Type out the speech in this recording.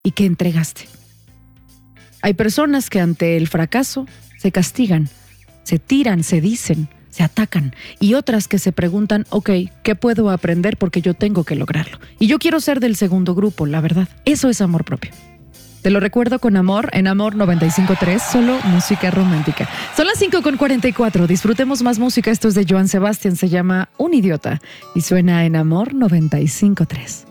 y que entregaste. Hay personas que ante el fracaso se castigan, se tiran, se dicen, se atacan, y otras que se preguntan, ok, ¿qué puedo aprender porque yo tengo que lograrlo? Y yo quiero ser del segundo grupo, la verdad. Eso es amor propio. Te lo recuerdo con Amor, en Amor 95.3, solo música romántica. Son las 5:44, disfrutemos más música. Esto es de Joan Sebastián, se llama Un Idiota y suena en Amor 95.3.